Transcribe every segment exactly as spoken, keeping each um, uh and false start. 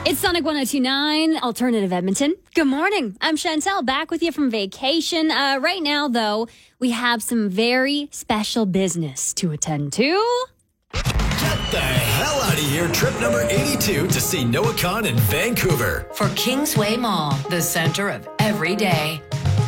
It's Sonic one oh two point nine, Alternative Edmonton. Good morning. I'm Chantel, back with you from vacation. Uh, right now, though, we have some very special business to attend to. Get the hell out of here. Trip number eighty-two to see Noah Khan in Vancouver. For Kingsway Mall, the center of every day.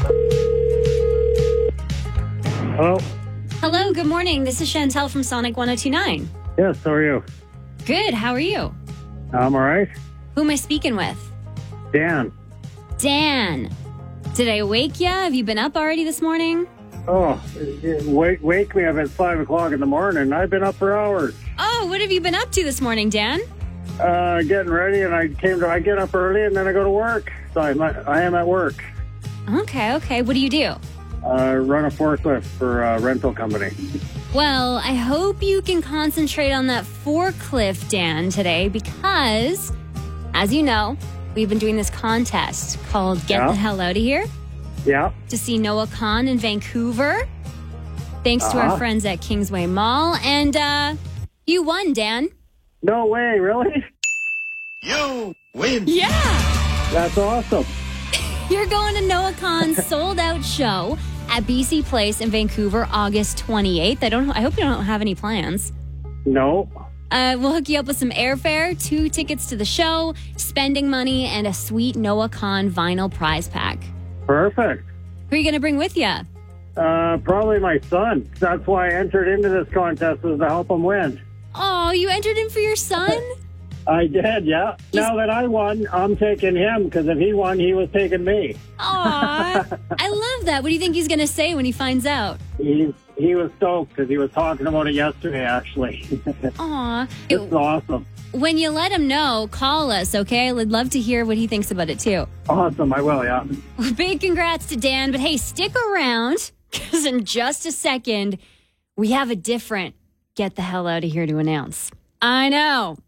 Hello? Hello, good morning. This is Chantel from Sonic one oh two point nine. Yes, how are you? Good, how are you? I'm all right. Who am I speaking with? Dan. Dan. Did I wake you? Have you been up already this morning? Oh, wake, wake me up at five o'clock in the morning. I've been up for hours. Oh, what have you been up to this morning, Dan? Uh, getting ready, and I came to, I get up early, and then I go to work. So I'm, I am at work. Okay, okay. What do you do? Uh, run a forklift for a rental company. Well, I hope you can concentrate on that forklift, Dan, today, because, as you know, we've been doing this contest called Get Yeah. the Hell Out of Here Yeah. to see Noah Khan in Vancouver, thanks to Uh-huh. our friends at Kingsway Mall. And uh, you won, Dan. No way, really? You win. Yeah. That's awesome. You're going to Noah Khan's sold-out show at B C Place in Vancouver, August twenty-eighth. I don't. I hope you don't have any plans. No. Uh, we'll hook you up with some airfare, two tickets to the show, spending money, and a sweet Noah Khan vinyl prize pack. Perfect. Who are you going to bring with you? Uh, probably my son. That's why I entered into this contest, was to help him win. Oh, you entered in for your son? I did, yeah. Now that I won, I'm taking him, because if he won, he was taking me. Aw, I love that. What do you think he's going to say when he finds out? He he was stoked because he was talking about it yesterday, actually. Aw. It's awesome. When you let him know, call us, okay? I'd love to hear what he thinks about it, too. Awesome, I will, yeah. Big congrats to Dan, but hey, stick around, because in just a second, we have a different Get the Hell Out of Here to announce. I know.